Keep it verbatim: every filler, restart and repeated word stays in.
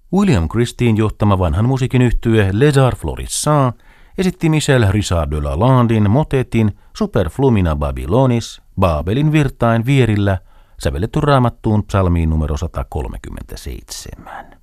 William Christien johtama vanhan musiikin yhtye Les Arts Florissants esitti Michel Richard de Lalandin motetin Super Flumina Babylonis Baabelin virtain vierillä sävelletty Raamattuun psalmiin numero sata kolmekymmentäseitsemän.